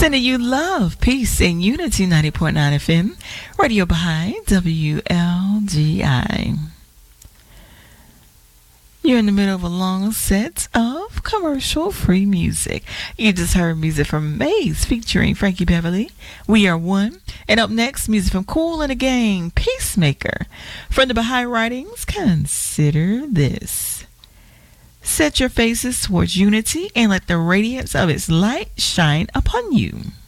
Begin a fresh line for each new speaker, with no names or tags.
Sending you love, peace, and unity. 90.9 FM, Radio Baha'i, WLGI. You're in the middle of a long set of commercial-free music. You just heard music from Maze featuring Frankie Beverly, We Are One. And up next, music from Kool and the Gang, Peacemaker. From the Baha'i Writings, consider this. Set your faces towards unity and let the radiance of its light shine upon you.